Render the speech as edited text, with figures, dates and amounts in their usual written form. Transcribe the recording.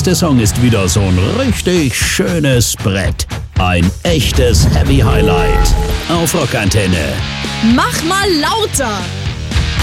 nächste Song ist wieder so ein richtig schönes Brett. Ein echtes Heavy Highlight auf Rockantenne. Mach mal lauter!